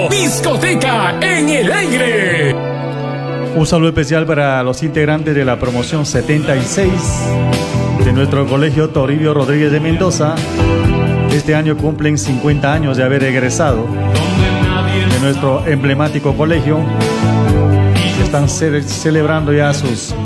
Discoteca en el aire. Un saludo especial para los integrantes de la promoción 76 de nuestro colegio Toribio Rodríguez de Mendoza. Este año cumplen 50 años de haber egresado de nuestro emblemático colegio. Están celebrando ya sus